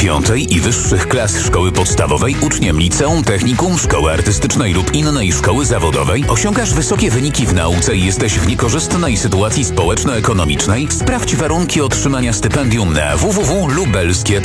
piątej i wyższych klas szkoły podstawowej, uczniem liceum, technikum, szkoły artystycznej lub innej szkoły zawodowej, osiągasz wysokie wyniki w nauce i jesteś w niekorzystnej sytuacji społeczno-ekonomicznej? Sprawdź warunki otrzymania stypendium na www.lubelskie.pl.